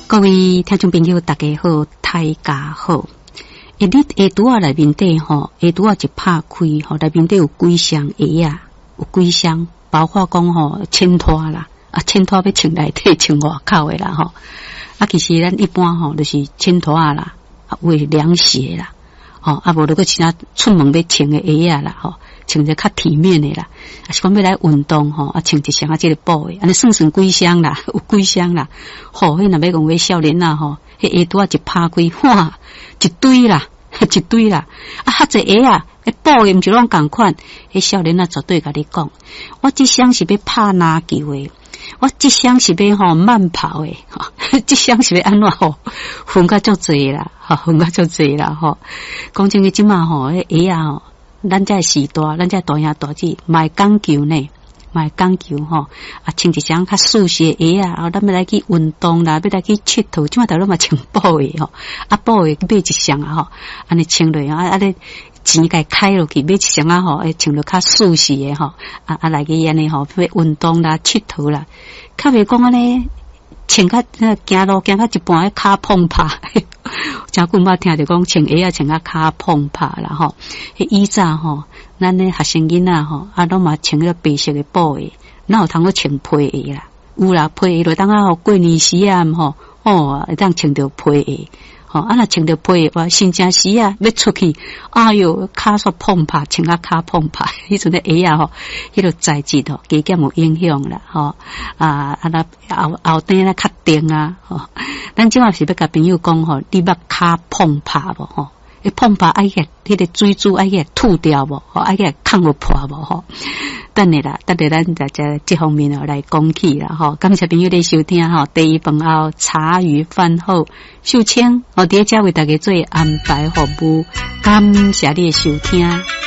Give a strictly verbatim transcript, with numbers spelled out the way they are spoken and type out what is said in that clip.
各位听众朋友，大家好，大家好。一日下拄啊内面底吼，下拄啊一拍开吼，内面底有几箱鞋啊，有几箱，包括讲吼衬拖啦，啊衬拖要穿内底穿外口的啦吼。啊，其实咱一般吼就是衬拖啊啦，啊为凉鞋啦，吼啊无如果其他出门要穿的鞋啊啦吼。穿着较体面的啦，啊是讲要来运动吼，啊穿一双啊，这个布的，安尼算算几箱啦，有几箱啦。吼，迄若要讲为少年啊吼，迄鞋拄啊一拍开，哇，一堆啦，一堆啦。啊，较济鞋啊，迄布的毋是拢共款。迄少年啊，绝对甲你讲，我这双是要拍篮球的，我这双是要吼慢跑的，吼，这双是要安怎吼，分较足济啦，吼，分较足济啦，吼。讲真诶，即马吼，迄鞋啊吼。咱这时代，咱这大兄大姐，卖讲究呢，卖讲究吼，啊，穿一双较舒适的鞋啊，啊，咱要来去运动啦，要来去佚佗，即马大家嘛穿布的吼，啊，布的买一双啊吼，安尼穿落啊，啊，咧钱该开落去买一双啊吼，诶，穿落较舒适的吼，啊啊，来去安尼吼，要运动啦，佚佗啦，较袂讲安尼。穿较那行路行到一半，迄骹碰拍，真久捌听着讲穿鞋啊，穿到骹碰拍啦吼。迄以前吼，咱咧学生囡仔吼，啊，拢嘛穿个白色的布的，哪有通去穿皮鞋啦？有啦，皮鞋就当啊吼过年时啊吼，哦，会当穿着皮鞋。吼，啊，若穿着皮鞋话，新正时啊，要出去，哎哟，骹煞碰拍，穿啊骹碰拍，迄阵的鞋啊吼，迄个材质吼，加减有影响啦，吼，啊，啊，那后后底咧较硬啊，吼，咱即马是要甲朋友讲吼，你捌骹碰拍无吼？迄碰拍爱个，迄个水珠爱个吐掉无？吼，爱个抗有破无？吼，等下啦，等下咱大家这方面哦来讲起啦，吼，感谢朋友的收听吼，第一饭后茶余饭后，秀清我伫遮为大家做安排服务，感谢你的收听。